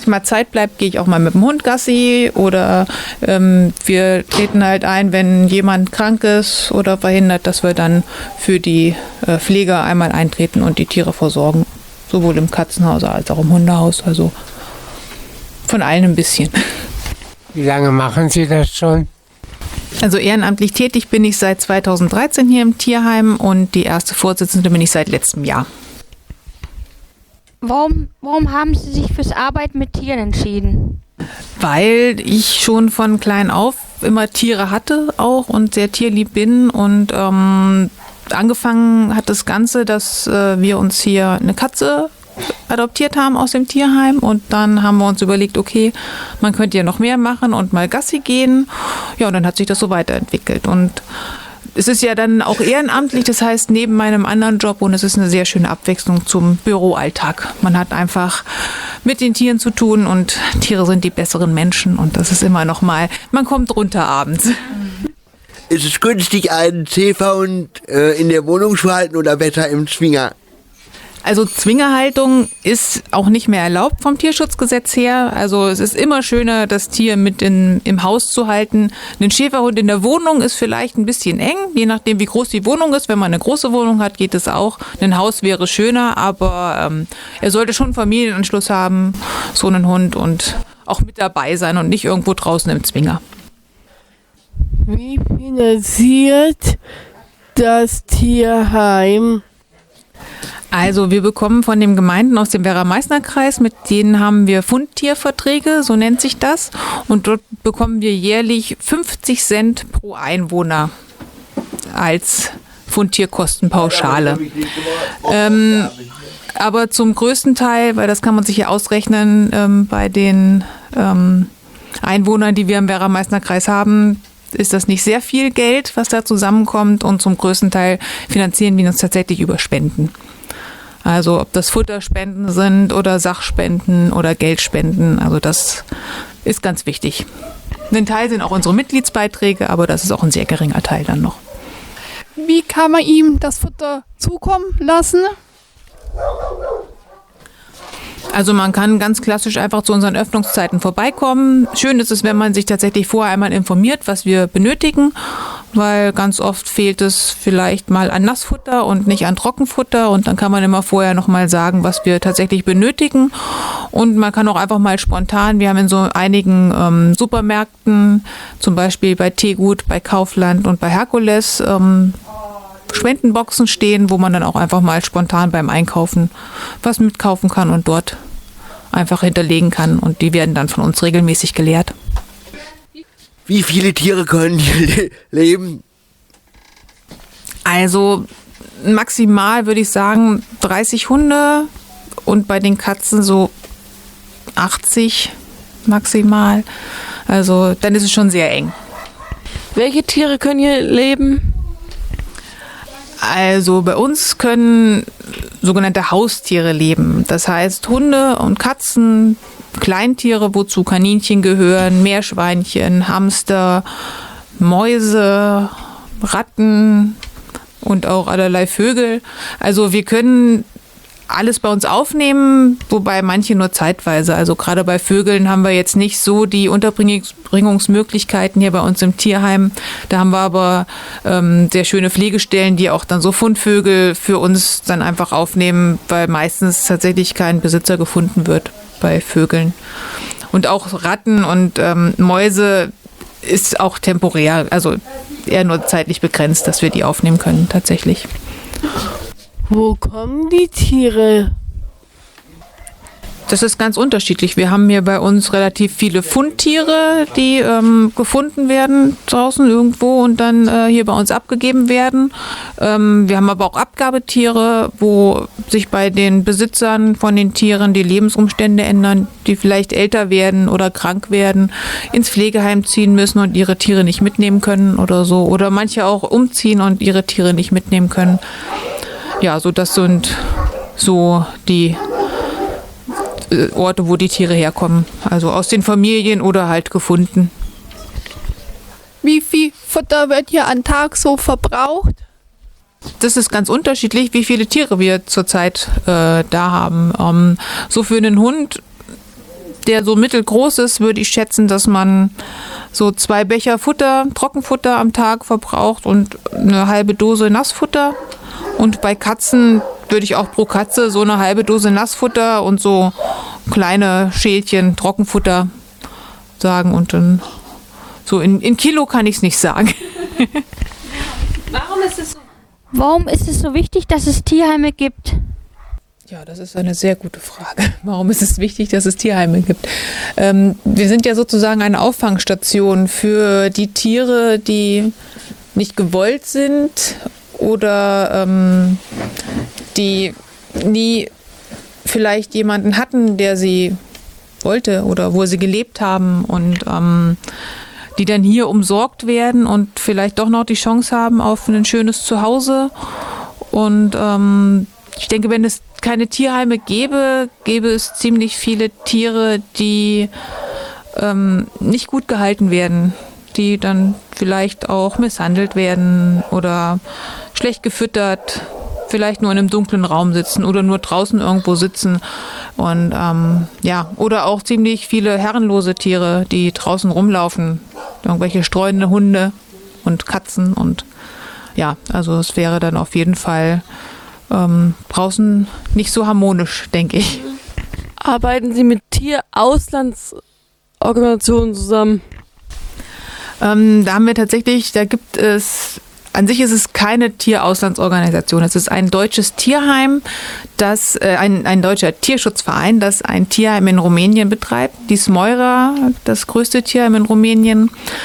mal Zeit bleibt, gehe ich auch mal mit dem Hund Gassi oder wir treten halt ein, wenn jemand krank ist oder verhindert, dass wir dann für die Pfleger einmal eintreten und die Tiere versorgen. Sowohl im Katzenhaus als auch im Hundehaus. Also von allen ein bisschen. Wie lange machen Sie das schon? Also ehrenamtlich tätig bin ich seit 2013 hier im Tierheim und die erste Vorsitzende bin ich seit letztem Jahr. Warum haben Sie sich fürs Arbeiten mit Tieren entschieden? Weil ich schon von klein auf immer Tiere hatte auch und sehr tierlieb bin und angefangen hat das Ganze, dass wir uns hier eine Katze adoptiert haben aus dem Tierheim und dann haben wir uns überlegt, okay, man könnte ja noch mehr machen und mal Gassi gehen. Ja, und dann hat sich das so weiterentwickelt und es ist ja dann auch ehrenamtlich, das heißt neben meinem anderen Job und es ist eine sehr schöne Abwechslung zum Büroalltag. Man hat einfach mit den Tieren zu tun und Tiere sind die besseren Menschen und das ist immer noch mal, man kommt runter abends. Ist es günstig, einen Schäferhund in der Wohnung zu halten oder besser im Zwinger? Also Zwingerhaltung ist auch nicht mehr erlaubt vom Tierschutzgesetz her. Also es ist immer schöner, das Tier mit im Haus zu halten. Ein Schäferhund in der Wohnung ist vielleicht ein bisschen eng, je nachdem wie groß die Wohnung ist. Wenn man eine große Wohnung hat, geht es auch. Ein Haus wäre schöner, aber er sollte schon Familienanschluss haben, so einen Hund, und auch mit dabei sein und nicht irgendwo draußen im Zwinger. Wie finanziert das Tierheim? Also wir bekommen von den Gemeinden aus dem Werra-Meißner-Kreis, mit denen haben wir Fundtierverträge, so nennt sich das. Und dort bekommen wir jährlich 50 Cent pro Einwohner als Fundtierkostenpauschale. Aber zum größten Teil, weil das kann man sich ja ausrechnen, bei den Einwohnern, die wir im Werra-Meißner-Kreis haben, ist das nicht sehr viel Geld, was da zusammenkommt. Und zum größten Teil finanzieren wir uns tatsächlich über Spenden. Also ob das Futterspenden sind oder Sachspenden oder Geldspenden, also das ist ganz wichtig. Ein Teil sind auch unsere Mitgliedsbeiträge, aber das ist auch ein sehr geringer Teil dann noch. Wie kann man ihm das Futter zukommen lassen? Also man kann ganz klassisch einfach zu unseren Öffnungszeiten vorbeikommen. Schön ist es, wenn man sich tatsächlich vorher einmal informiert, was wir benötigen, weil ganz oft fehlt es vielleicht mal an Nassfutter und nicht an Trockenfutter und dann kann man immer vorher noch mal sagen, was wir tatsächlich benötigen und man kann auch einfach mal spontan, wir haben in so einigen Supermärkten, zum Beispiel bei Teegut, bei Kaufland und bei Herkules, Spendenboxen stehen, wo man dann auch einfach mal spontan beim Einkaufen was mitkaufen kann und dort einfach hinterlegen kann und die werden dann von uns regelmäßig geleert. Wie viele Tiere können hier leben? Also maximal würde ich sagen 30 Hunde und bei den Katzen so 80 maximal. Also dann ist es schon sehr eng. Welche Tiere können hier leben? Also bei uns können sogenannte Haustiere leben. Das heißt Hunde und Katzen, Kleintiere, wozu Kaninchen gehören, Meerschweinchen, Hamster, Mäuse, Ratten und auch allerlei Vögel. Also wir können alles bei uns aufnehmen, wobei manche nur zeitweise. Also gerade bei Vögeln haben wir jetzt nicht so die Unterbringungsmöglichkeiten hier bei uns im Tierheim. Da haben wir aber sehr schöne Pflegestellen, die auch dann so Fundvögel für uns dann einfach aufnehmen, weil meistens tatsächlich kein Besitzer gefunden wird bei Vögeln. Und auch Ratten und Mäuse ist auch temporär, also eher nur zeitlich begrenzt, dass wir die aufnehmen können tatsächlich. Wo kommen die Tiere? Das ist ganz unterschiedlich. Wir haben hier bei uns relativ viele Fundtiere, die gefunden werden draußen irgendwo und dann hier bei uns abgegeben werden. Wir haben aber auch Abgabetiere, wo sich bei den Besitzern von den Tieren die Lebensumstände ändern, die vielleicht älter werden oder krank werden, ins Pflegeheim ziehen müssen und ihre Tiere nicht mitnehmen können oder so. Oder manche auch umziehen und ihre Tiere nicht mitnehmen können. Ja, so das sind so die Orte, wo die Tiere herkommen. Also aus den Familien oder halt gefunden. Wie viel Futter wird hier am Tag so verbraucht? Das ist ganz unterschiedlich, wie viele Tiere wir zurzeit da haben. So für einen Hund der so mittelgroß ist, würde ich schätzen, dass man so 2 Becher Futter, Trockenfutter am Tag verbraucht und eine halbe Dose Nassfutter. Und bei Katzen würde ich auch pro Katze so eine halbe Dose Nassfutter und so kleine Schälchen Trockenfutter sagen. Und dann so in Kilo kann ich es nicht sagen. Warum ist es so wichtig, dass es Tierheime gibt? Ja, das ist eine sehr gute Frage. Warum ist es wichtig, dass es Tierheime gibt? Wir sind ja sozusagen eine Auffangstation für die Tiere, die nicht gewollt sind oder die nie vielleicht jemanden hatten, der sie wollte oder wo sie gelebt haben und die dann hier umsorgt werden und vielleicht doch noch die Chance haben auf ein schönes Zuhause. Und ich denke, wenn es keine Tierheime gäbe es ziemlich viele Tiere, die nicht gut gehalten werden, die dann vielleicht auch misshandelt werden oder schlecht gefüttert, vielleicht nur in einem dunklen Raum sitzen oder nur draußen irgendwo sitzen. Und oder auch ziemlich viele herrenlose Tiere, die draußen rumlaufen, irgendwelche streunende Hunde und Katzen. Und ja, also es wäre dann auf jeden Fall draußen nicht so harmonisch, denke ich. Arbeiten Sie mit Tierauslandsorganisationen zusammen? Da haben wir tatsächlich, an sich ist es keine Tierauslandsorganisation. Es ist ein deutsches Tierheim, ein deutscher Tierschutzverein, das ein Tierheim in Rumänien betreibt. Die Smoira, das größte Tierheim in Rumänien.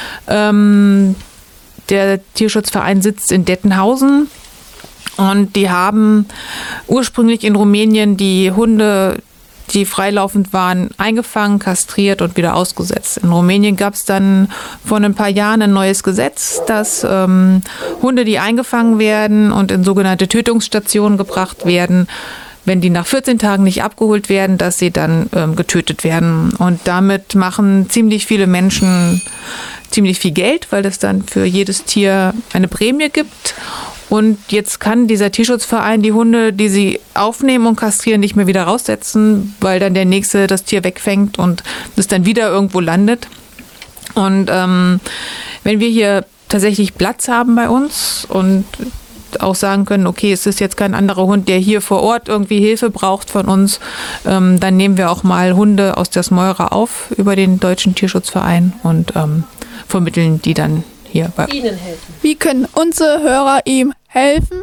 Der Tierschutzverein sitzt in Dettenhausen. Und die haben ursprünglich in Rumänien die Hunde, die freilaufend waren, eingefangen, kastriert und wieder ausgesetzt. In Rumänien gab es dann vor ein paar Jahren ein neues Gesetz, dass Hunde, die eingefangen werden und in sogenannte Tötungsstationen gebracht werden, wenn die nach 14 Tagen nicht abgeholt werden, dass sie dann getötet werden. Und damit machen ziemlich viele Menschen ziemlich viel Geld, weil es dann für jedes Tier eine Prämie gibt. Und jetzt kann dieser Tierschutzverein die Hunde, die sie aufnehmen und kastrieren, nicht mehr wieder raussetzen, weil dann der Nächste das Tier wegfängt und es dann wieder irgendwo landet. Und wenn wir hier tatsächlich Platz haben bei uns und auch sagen können, okay, es ist jetzt kein anderer Hund, der hier vor Ort irgendwie Hilfe braucht von uns, dann nehmen wir auch mal Hunde aus der Smoira auf über den Deutschen Tierschutzverein und vermitteln die dann hier bei Ihnen helfen. Wie können unsere Hörer ihm helfen?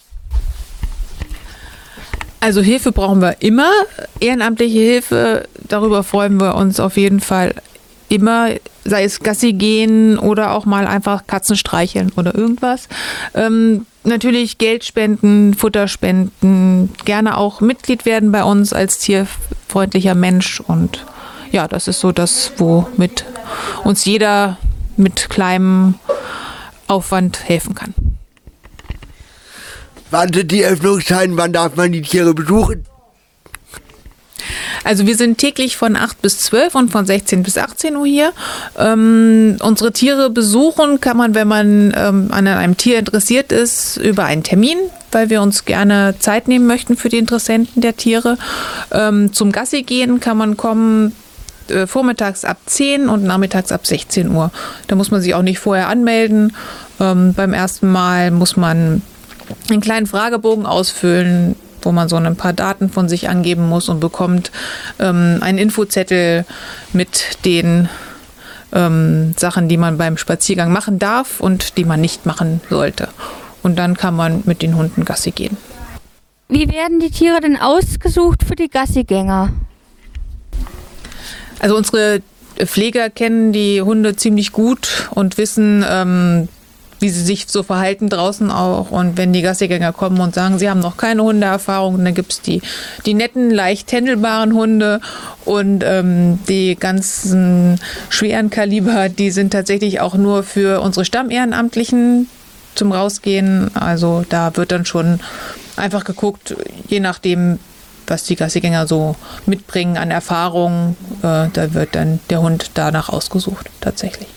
Also Hilfe brauchen wir immer, ehrenamtliche Hilfe, darüber freuen wir uns auf jeden Fall immer, sei es Gassi gehen oder auch mal einfach Katzen streicheln oder irgendwas. Natürlich Geld spenden, Futter spenden, gerne auch Mitglied werden bei uns als tierfreundlicher Mensch und ja, das ist so das, womit uns jeder mit kleinem Aufwand helfen kann. Wann sind die Öffnungszeiten? Wann darf man die Tiere besuchen? Also wir sind täglich von 8 bis 12 und von 16 bis 18 Uhr hier. Unsere Tiere besuchen kann man, wenn man an einem Tier interessiert ist, über einen Termin, weil wir uns gerne Zeit nehmen möchten für die Interessenten der Tiere. Zum Gassi gehen kann man kommen vormittags ab 10 und nachmittags ab 16 Uhr. Da muss man sich auch nicht vorher anmelden. Beim ersten Mal muss man einen kleinen Fragebogen ausfüllen, wo man so ein paar Daten von sich angeben muss und bekommt einen Infozettel mit den Sachen, die man beim Spaziergang machen darf und die man nicht machen sollte. Und dann kann man mit den Hunden Gassi gehen. Wie werden die Tiere denn ausgesucht für die Gassigänger? Also unsere Pfleger kennen die Hunde ziemlich gut und wissen, wie sie sich so verhalten draußen auch. Und wenn die Gassigänger kommen und sagen, sie haben noch keine Hundeerfahrung, dann gibt es die netten, leicht händelbaren Hunde und die ganzen schweren Kaliber, die sind tatsächlich auch nur für unsere Stammehrenamtlichen zum Rausgehen. Also da wird dann schon einfach geguckt, je nachdem, was die Gassigänger so mitbringen an Erfahrung, da wird dann der Hund danach ausgesucht, tatsächlich.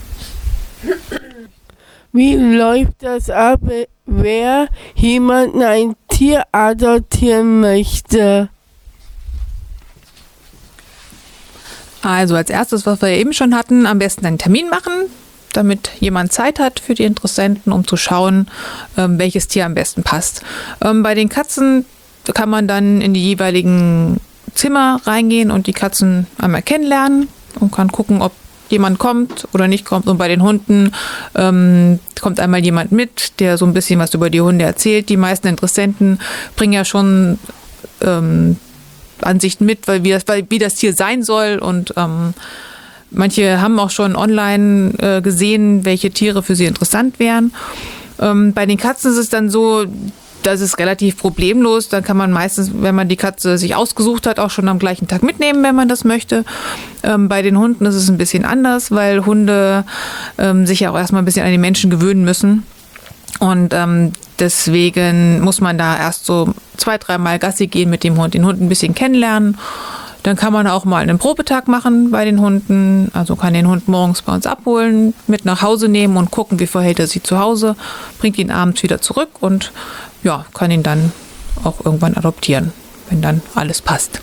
Wie läuft das ab, wer jemanden ein Tier adoptieren möchte? Also als erstes, was wir eben schon hatten, am besten einen Termin machen, damit jemand Zeit hat für die Interessenten, um zu schauen, welches Tier am besten passt. Bei den Katzen kann man dann in die jeweiligen Zimmer reingehen und die Katzen einmal kennenlernen und kann gucken, ob jemand kommt oder nicht kommt. Und bei den Hunden kommt einmal jemand mit, der so ein bisschen was über die Hunde erzählt. Die meisten Interessenten bringen ja schon Ansichten mit, wie das Tier sein soll. Und manche haben auch schon online gesehen, welche Tiere für sie interessant wären. Bei den Katzen ist es dann so, das ist relativ problemlos. Dann kann man meistens, wenn man die Katze sich ausgesucht hat, auch schon am gleichen Tag mitnehmen, wenn man das möchte. Bei den Hunden ist es ein bisschen anders, weil Hunde sich ja auch erstmal ein bisschen an die Menschen gewöhnen müssen. Und deswegen muss man da erst so 2-3 Mal Gassi gehen mit dem Hund, den Hund ein bisschen kennenlernen. Dann kann man auch mal einen Probetag machen bei den Hunden. Also kann den Hund morgens bei uns abholen, mit nach Hause nehmen und gucken, wie verhält er sich zu Hause, bringt ihn abends wieder zurück und ja, kann ihn dann auch irgendwann adoptieren, wenn dann alles passt.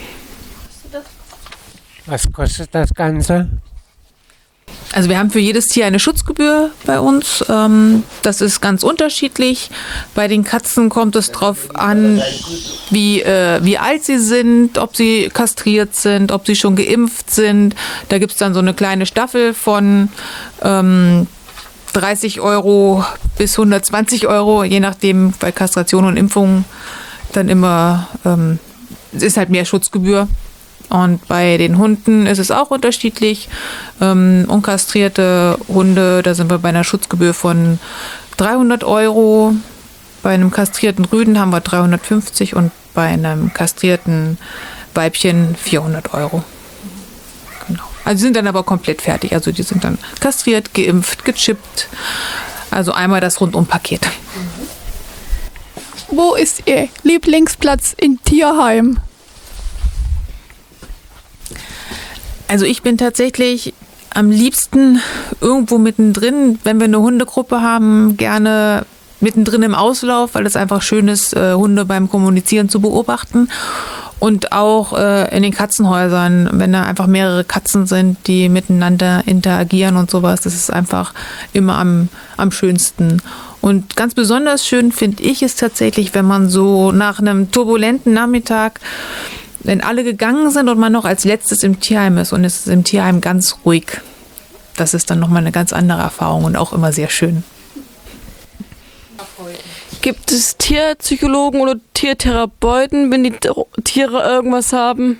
Was kostet das Ganze? Also wir haben für jedes Tier eine Schutzgebühr bei uns. Das ist ganz unterschiedlich. Bei den Katzen kommt es drauf an, wie alt sie sind, ob sie kastriert sind, ob sie schon geimpft sind. Da gibt es dann so eine kleine Staffel von 30 € bis 120 €, je nachdem, bei Kastration und Impfungen dann immer, ist halt mehr Schutzgebühr. Und bei den Hunden ist es auch unterschiedlich. Unkastrierte Hunde, da sind wir bei einer Schutzgebühr von 300 €. Bei einem kastrierten Rüden haben wir 350 und bei einem kastrierten Weibchen 400 €. Genau. Also die sind dann aber komplett fertig. Also die sind dann kastriert, geimpft, gechippt. Also einmal das Rundumpaket. Wo ist Ihr Lieblingsplatz im Tierheim? Also ich bin tatsächlich am liebsten irgendwo mittendrin, wenn wir eine Hundegruppe haben, gerne mittendrin im Auslauf, weil es einfach schön ist, Hunde beim Kommunizieren zu beobachten. Und auch in den Katzenhäusern, wenn da einfach mehrere Katzen sind, die miteinander interagieren und sowas, das ist einfach immer am schönsten. Und ganz besonders schön finde ich es tatsächlich, wenn man so nach einem turbulenten Nachmittag, wenn alle gegangen sind und man noch als letztes im Tierheim ist und es ist im Tierheim ganz ruhig. Das ist dann nochmal eine ganz andere Erfahrung und auch immer sehr schön. Gibt es Tierpsychologen oder Tiertherapeuten, wenn die Tiere irgendwas haben?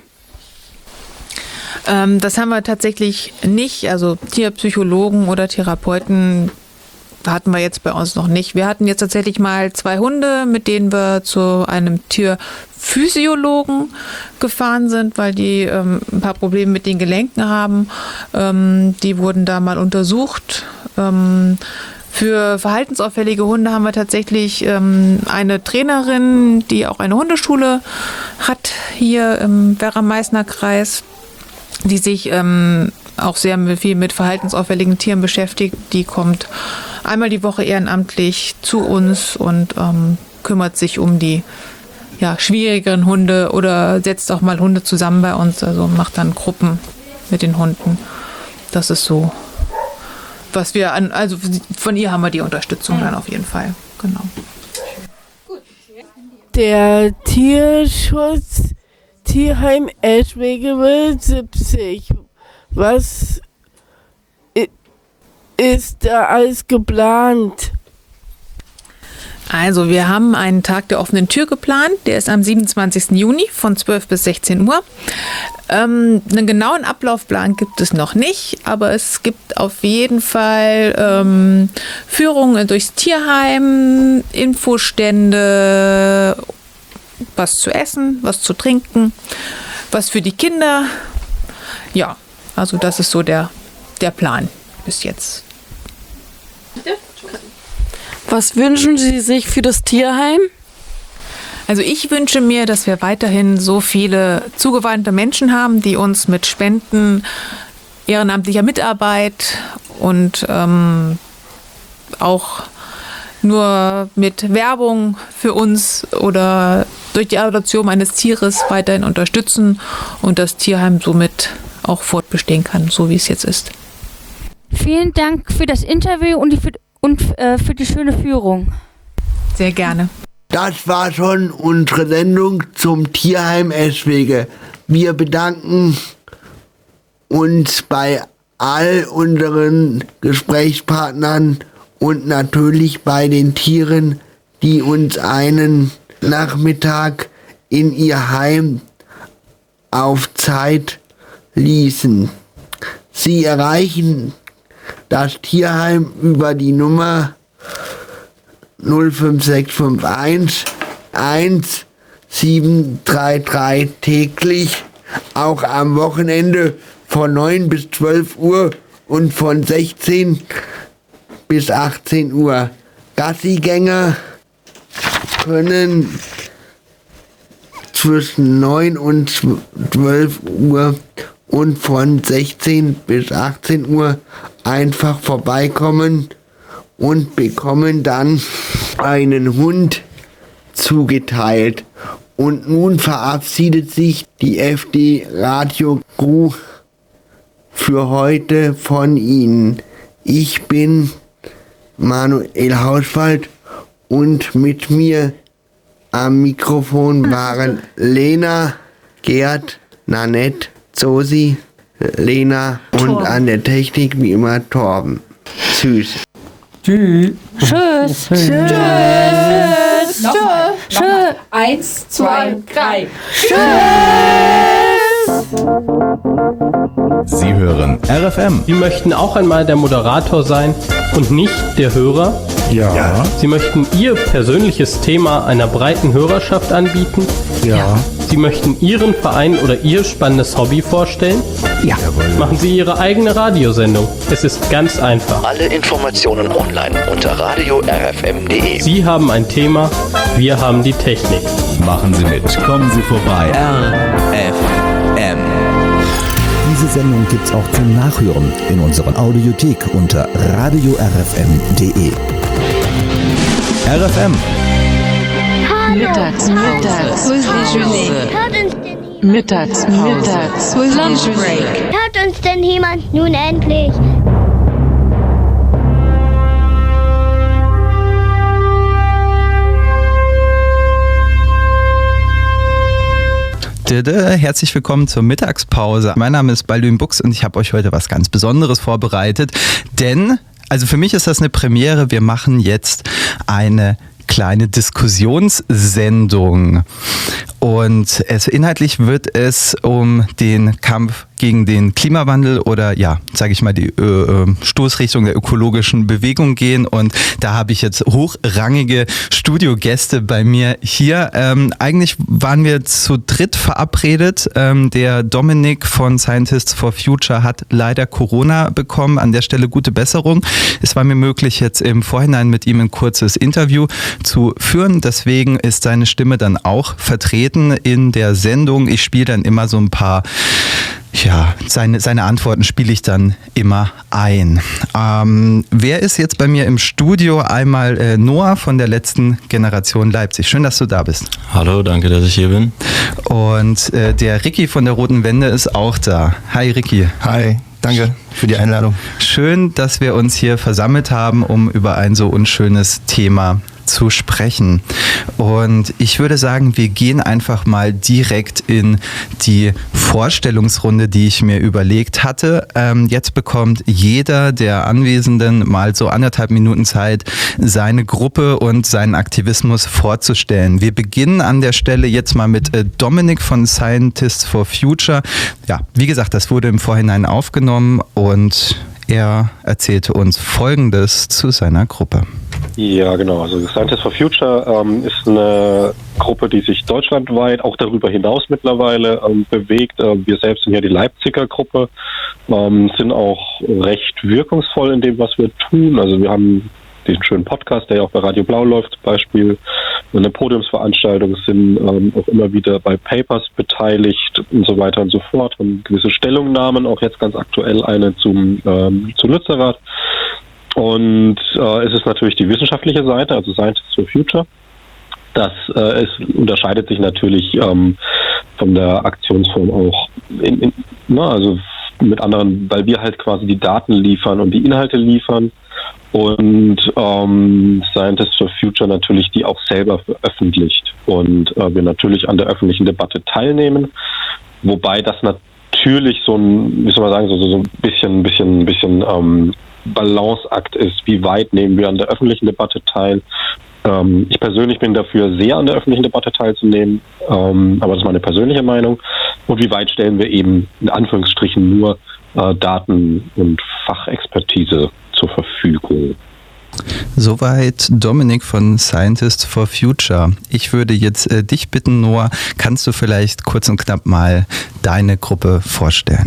Das haben wir tatsächlich nicht. Also Tierpsychologen oder Therapeuten hatten wir jetzt bei uns noch nicht. Wir hatten jetzt tatsächlich mal 2 Hunde, mit denen wir zu einem Tierphysiologen gefahren sind, weil die ein paar Probleme mit den Gelenken haben. Die wurden da mal untersucht. Für verhaltensauffällige Hunde haben wir tatsächlich eine Trainerin, die auch eine Hundeschule hat hier im Werra-Meißner-Kreis, die sich auch sehr viel mit verhaltensauffälligen Tieren beschäftigt. Die kommt einmal die Woche ehrenamtlich zu uns und kümmert sich um die schwierigeren Hunde oder setzt auch mal Hunde zusammen bei uns, also macht dann Gruppen mit den Hunden. Das ist so, was wir also von ihr haben wir die Unterstützung dann auf jeden Fall. Genau. Der Tierschutz Tierheim Eschwege 70. Was ist da alles geplant? Also wir haben einen Tag der offenen Tür geplant. Der ist am 27. Juni von 12 bis 16 Uhr. Einen genauen Ablaufplan gibt es noch nicht, aber es gibt auf jeden Fall Führungen durchs Tierheim, Infostände, was zu essen, was zu trinken, was für die Kinder. Ja, also das ist so der Plan bis jetzt. Was wünschen Sie sich für das Tierheim? Also ich wünsche mir, dass wir weiterhin so viele zugewandte Menschen haben, die uns mit Spenden, ehrenamtlicher Mitarbeit und auch nur mit Werbung für uns oder durch die Adoption eines Tieres weiterhin unterstützen und das Tierheim somit auch fortbestehen kann, so wie es jetzt ist. Vielen Dank für das Interview und für die schöne Führung. Sehr gerne. Das war schon unsere Sendung zum Tierheim Eschwege. Wir bedanken uns bei all unseren Gesprächspartnern und natürlich bei den Tieren, die uns einen Nachmittag in ihr Heim auf Zeit ließen. Sie erreichen das Tierheim über die Nummer 05651 1733 täglich, auch am Wochenende von 9 bis 12 Uhr und von 16 bis 18 Uhr. Gassigänger können zwischen 9 und 12 Uhr und von 16 bis 18 Uhr einfach vorbeikommen und bekommen dann einen Hund zugeteilt. Und nun verabschiedet sich die FD Radio Crew für heute von Ihnen. Ich bin Manuel Hauswald und mit mir am Mikrofon waren Lena, Gerd, Nanette, Zosi, Lena und an der Technik wie immer Torben. Tschüss. Tschüss. Tschüss. Tschüss. Tschüss. 1, 2, 3. Sie hören RFM. Sie möchten auch einmal der Moderator sein und nicht der Hörer? Ja. Sie möchten Ihr persönliches Thema einer breiten Hörerschaft anbieten? Ja. Sie möchten Ihren Verein oder Ihr spannendes Hobby vorstellen? Ja. Machen Sie Ihre eigene Radiosendung. Es ist ganz einfach. Alle Informationen online unter radio-rfm.de. Sie haben ein Thema, wir haben die Technik. Machen Sie mit, kommen Sie vorbei. RFM. Diese Sendung gibt's auch zum Nachhören in unserer Audiothek unter radio-rfm.de. RFM. Mittagspause. Lunch break. Hört uns denn jemand nun endlich? Herzlich willkommen zur Mittagspause. Mein Name ist Baldwin Bux und ich habe euch heute was ganz Besonderes vorbereitet, denn, also für mich ist das eine Premiere, wir machen jetzt eine kleine Diskussionssendung und inhaltlich wird es um den Kampf gegen den Klimawandel oder ja, sage ich mal, die Stoßrichtung der ökologischen Bewegung gehen und da habe ich jetzt hochrangige Studiogäste bei mir hier. Eigentlich waren wir zu dritt verabredet. Der Dominik von Scientists for Future hat leider Corona bekommen. An der Stelle gute Besserung. Es war mir möglich, jetzt im Vorhinein mit ihm ein kurzes Interview zu führen. Deswegen ist seine Stimme dann auch vertreten in der Sendung. Ich spiele dann immer so ein paar seine Antworten spiele ich dann immer ein. Wer ist jetzt bei mir im Studio? Einmal Noah von der letzten Generation Leipzig. Schön, dass du da bist. Hallo, danke, dass ich hier bin. Und der Ricky von der Roten Wende ist auch da. Hi Ricky. Hi, danke für die Einladung. Schön, dass wir uns hier versammelt haben, um über ein so unschönes Thema zu sprechen. Und ich würde sagen, wir gehen einfach mal direkt in die Vorstellungsrunde, die ich mir überlegt hatte. Jetzt bekommt jeder der Anwesenden mal so 1,5 Minuten Zeit, seine Gruppe und seinen Aktivismus vorzustellen. Wir beginnen an der Stelle jetzt mal mit Dominik von Scientists for Future. Ja, wie gesagt, das wurde im Vorhinein aufgenommen und er erzählte uns Folgendes zu seiner Gruppe. Ja, genau. Also Scientists for Future ist eine Gruppe, die sich deutschlandweit, auch darüber hinaus mittlerweile bewegt. Wir selbst sind ja die Leipziger Gruppe, sind auch recht wirkungsvoll in dem, was wir tun. Also wir haben diesen schönen Podcast, der ja auch bei Radio Blau läuft, zum Beispiel. Eine Podiumsveranstaltung, sind auch immer wieder bei Papers beteiligt und so weiter und so fort. Und gewisse Stellungnahmen, auch jetzt ganz aktuell eine zum Lützerath. Und es ist natürlich die wissenschaftliche Seite, also Scientists for Future. Es unterscheidet sich natürlich von der Aktionsform auch. Also mit anderen, weil wir halt quasi die Daten liefern und die Inhalte liefern und Scientists for Future natürlich die auch selber veröffentlicht und wir natürlich an der öffentlichen Debatte teilnehmen, wobei das natürlich so ein, wie soll man sagen, so ein bisschen Balanceakt ist, wie weit nehmen wir an der öffentlichen Debatte teil. Ich persönlich bin dafür, sehr an der öffentlichen Debatte teilzunehmen, aber das ist meine persönliche Meinung. Und wie weit stellen wir eben in Anführungsstrichen nur Daten und Fachexpertise zur Verfügung? Soweit Dominik von Scientists for Future. Ich würde jetzt dich bitten, Noah, kannst du vielleicht kurz und knapp mal deine Gruppe vorstellen?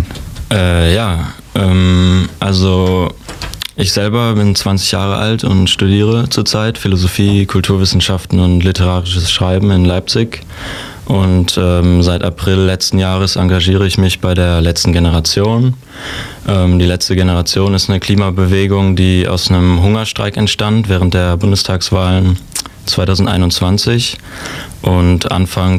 Also ich selber bin 20 Jahre alt und studiere zurzeit Philosophie, Kulturwissenschaften und literarisches Schreiben in Leipzig. Und seit April letzten Jahres engagiere ich mich bei der letzten Generation. Die letzte Generation ist eine Klimabewegung, die aus einem Hungerstreik entstand während der Bundestagswahlen 2021. Und Anfang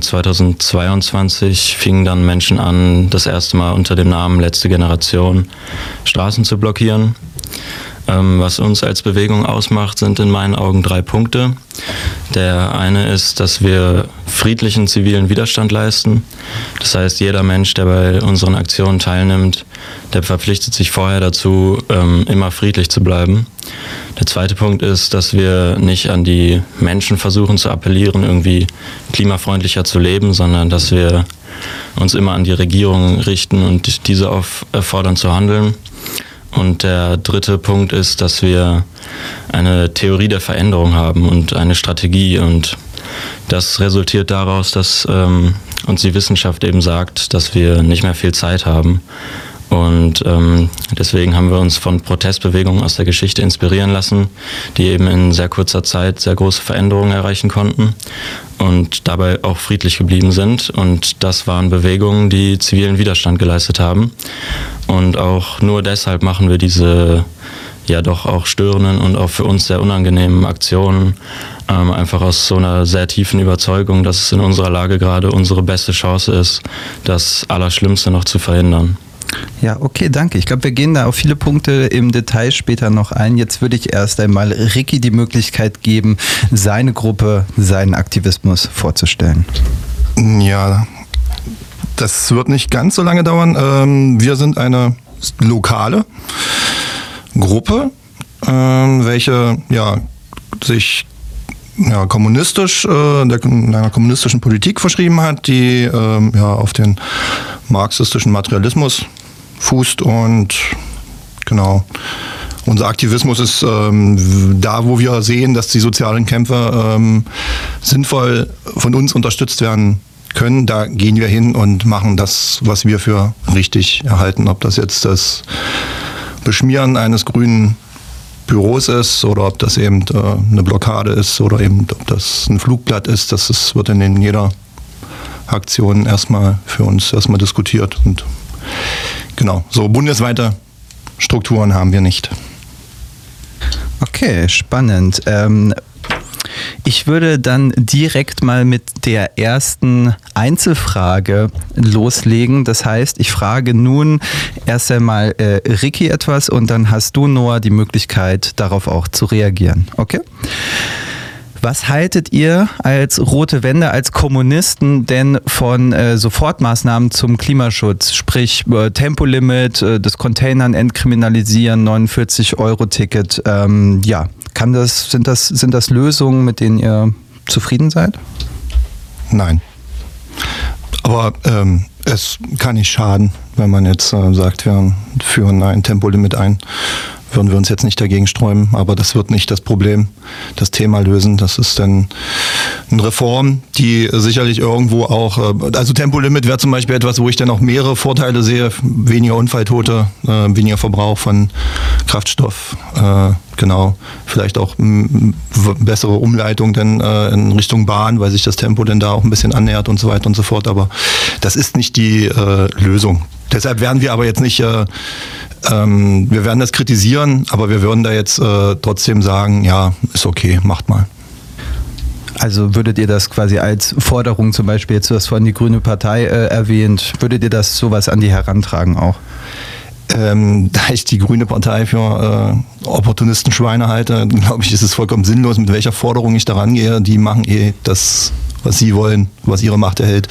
2022 fingen dann Menschen an, das erste Mal unter dem Namen Letzte Generation Straßen zu blockieren. Was uns als Bewegung ausmacht, sind in meinen Augen 3 Punkte. Der eine ist, dass wir friedlichen zivilen Widerstand leisten. Das heißt, jeder Mensch, der bei unseren Aktionen teilnimmt, der verpflichtet sich vorher dazu, immer friedlich zu bleiben. Der zweite Punkt ist, dass wir nicht an die Menschen versuchen zu appellieren, irgendwie klimafreundlicher zu leben, sondern dass wir uns immer an die Regierung richten und diese auffordern zu handeln. Und der dritte Punkt ist, dass wir eine Theorie der Veränderung haben und eine Strategie. Und das resultiert daraus, dass uns die Wissenschaft eben sagt, dass wir nicht mehr viel Zeit haben. Und deswegen haben wir uns von Protestbewegungen aus der Geschichte inspirieren lassen, die eben in sehr kurzer Zeit sehr große Veränderungen erreichen konnten und dabei auch friedlich geblieben sind. Und das waren Bewegungen, die zivilen Widerstand geleistet haben. Und auch nur deshalb machen wir diese ja doch auch störenden und auch für uns sehr unangenehmen Aktionen einfach aus so einer sehr tiefen Überzeugung, dass es in unserer Lage gerade unsere beste Chance ist, das Allerschlimmste noch zu verhindern. Ja, okay, danke. Ich glaube, wir gehen da auf viele Punkte im Detail später noch ein. Jetzt würde ich erst einmal Ricky die Möglichkeit geben, seine Gruppe, seinen Aktivismus vorzustellen. Ja, das wird nicht ganz so lange dauern. Wir sind eine lokale Gruppe, welche sich kommunistisch, einer kommunistischen Politik verschrieben hat, die auf den marxistischen Materialismus fußt. Und genau, unser Aktivismus ist da, wo wir sehen, dass die sozialen Kämpfe sinnvoll von uns unterstützt werden können, da gehen wir hin und machen das, was wir für richtig erhalten. Ob das jetzt das Beschmieren eines grünen Büros ist oder ob das eben eine Blockade ist oder eben ob das ein Flugblatt ist, wird in jeder Aktion erstmal für uns diskutiert. Und genau, so bundesweite Strukturen haben wir nicht. Okay, spannend. Ich würde dann direkt mal mit der ersten Einzelfrage loslegen. Das heißt, ich frage nun erst einmal Ricky etwas und dann hast du, Noah, die Möglichkeit, darauf auch zu reagieren. Okay? Was haltet ihr als Rote Wende, als Kommunisten denn von Sofortmaßnahmen zum Klimaschutz? Sprich Tempolimit, das Containern entkriminalisieren, 49-Euro-Ticket. Sind das Lösungen, mit denen ihr zufrieden seid? Nein. Aber es kann nicht schaden, wenn man jetzt sagt, wir führen ein Tempolimit ein. Würden wir uns jetzt nicht dagegen sträuben, aber das wird nicht das Thema lösen. Das ist dann eine Reform, die sicherlich irgendwo auch, also Tempolimit wäre zum Beispiel etwas, wo ich dann auch mehrere Vorteile sehe, weniger Unfalltote, weniger Verbrauch von Kraftstoff, vielleicht auch bessere Umleitung dann in Richtung Bahn, weil sich das Tempo dann da auch ein bisschen annähert und so weiter und so fort, aber das ist nicht die Lösung. Deshalb werden wir aber jetzt nicht, wir werden das kritisieren, aber wir würden da jetzt trotzdem sagen, ja, ist okay, macht mal. Also würdet ihr das quasi als Forderung, zum Beispiel jetzt, du hast vorhin die Grüne Partei erwähnt, würdet ihr das sowas an die herantragen auch? Da ich die Grüne Partei für Opportunistenschweine halte, glaube ich, ist es vollkommen sinnlos, mit welcher Forderung ich da rangehe. Die machen das, was sie wollen, was ihre Macht erhält.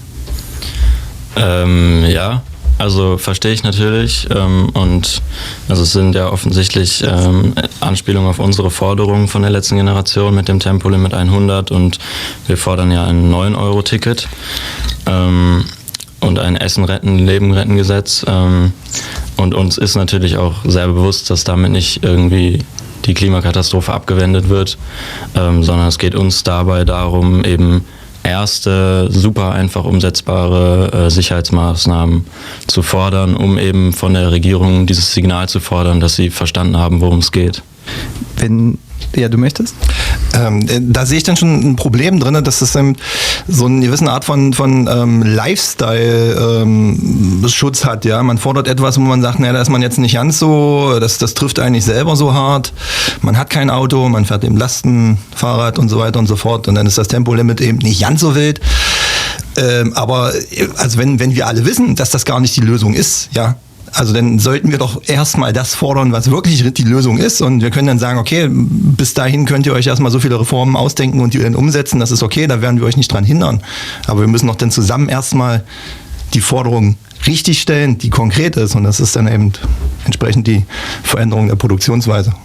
Ja, also verstehe ich natürlich. Und also es sind ja offensichtlich Anspielungen auf unsere Forderungen von der letzten Generation mit dem Tempolimit 100 und wir fordern ja ein 9-Euro-Ticket. Und ein Essen retten, Leben retten Gesetz. Und uns ist natürlich auch sehr bewusst, dass damit nicht irgendwie die Klimakatastrophe abgewendet wird, sondern es geht uns dabei darum, eben erste, super einfach umsetzbare Sicherheitsmaßnahmen zu fordern, um eben von der Regierung dieses Signal zu fordern, dass sie verstanden haben, worum es geht. Ja, du möchtest? Da sehe ich dann schon ein Problem drin, dass das so eine gewisse Art von Lifestyle-Schutz hat. Ja? Man fordert etwas, wo man sagt, naja, da ist man jetzt nicht ganz so, das trifft eigentlich selber so hart. Man hat kein Auto, man fährt im Lastenfahrrad und so weiter und so fort. Und dann ist das Tempolimit eben nicht ganz so wild. Aber also wenn wir alle wissen, dass das gar nicht die Lösung ist, ja, also dann sollten wir doch erstmal das fordern, was wirklich die Lösung ist. Und wir können dann sagen, okay, bis dahin könnt ihr euch erstmal so viele Reformen ausdenken und die dann umsetzen. Das ist okay, da werden wir euch nicht dran hindern. Aber wir müssen doch dann zusammen erstmal die Forderung richtig stellen, die konkret ist. Und das ist dann eben entsprechend die Veränderung der Produktionsweise.